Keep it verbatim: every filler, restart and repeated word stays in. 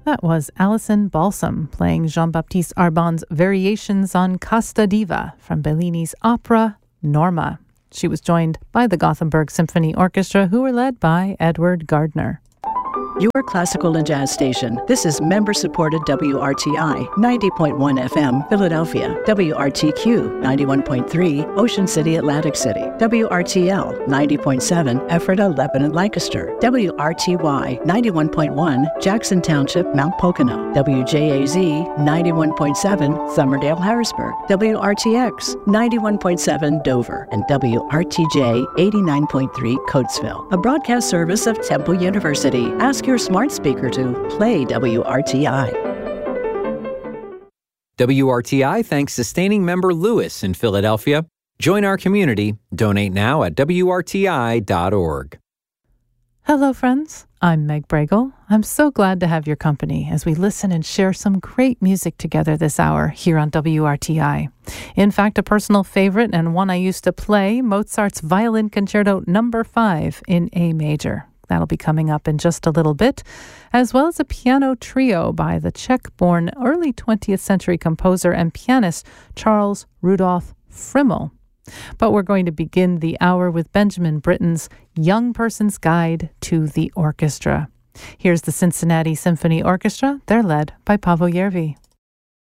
That was Alison Balsam playing Jean-Baptiste Arbon's Variations on Casta Diva from Bellini's opera Norma. She was joined by the Gothenburg Symphony Orchestra, who were led by Edward Gardner. Your classical and jazz station. This is member-supported W R T I, ninety point one F M, Philadelphia. W R T Q, ninety-one point three, Ocean City, Atlantic City. W R T L, ninety point seven, Ephrata, Lebanon, Lancaster. W R T Y, ninety-one point one, Jackson Township, Mount Pocono. W J A Z, ninety-one point seven, Somerdale, Harrisburg. W R T X, ninety-one point seven, Dover. And W R T J, eighty-nine point three, Coatesville. A broadcast service of Temple University. Ask your smart speaker to play W R T I. W R T I thanks sustaining member Lewis in Philadelphia. Join our community. Donate now at W R T I dot org. Hello, friends. I'm Meg Bregel. I'm so glad to have your company as we listen and share some great music together this hour here on W R T I. In fact, a personal favorite and one I used to play, Mozart's Violin Concerto Number five in A major. That'll be coming up in just a little bit, as well as a piano trio by the Czech-born early twentieth century composer and pianist Charles Rudolph Frimmel. But we're going to begin the hour with Benjamin Britten's Young Person's Guide to the Orchestra. Here's the Cincinnati Symphony Orchestra. They're led by Paavo Järvi.